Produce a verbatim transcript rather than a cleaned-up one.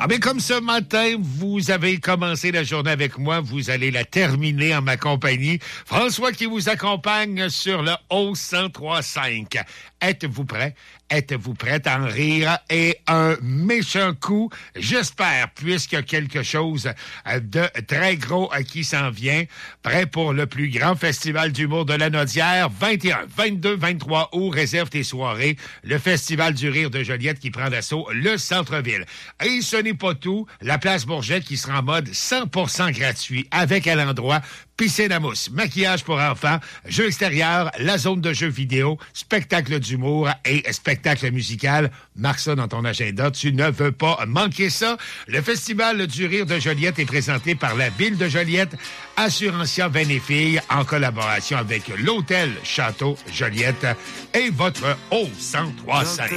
Ah ben comme ce matin, vous avez commencé la journée avec moi, vous allez la terminer en ma compagnie. François qui vous accompagne sur le O cent trois cinq. Êtes-vous prêts? Êtes-vous prêts à en rire? Et un méchant coup, j'espère, puisqu'il y a quelque chose de très gros qui s'en vient. Prêt pour le plus grand festival d'humour de la Naudière. vingt et un, vingt-deux, vingt-trois août, réserve tes soirées. Le festival du rire de Joliette qui prend d'assaut le centre-ville. Et ce n'est pas tout. La place Bourget qui sera en mode cent pour cent gratuit avec à l'endroit piscine à mousse, maquillage pour enfants, jeux extérieurs, la zone de jeux vidéo, spectacle d'humour et spectacle musical. Marque ça dans ton agenda, tu ne veux pas manquer ça. Le Festival du rire de Joliette est présenté par la Ville de Joliette, Assurantia Vin et Filles, en collaboration avec l'Hôtel Château Joliette et votre O cent trois cinq.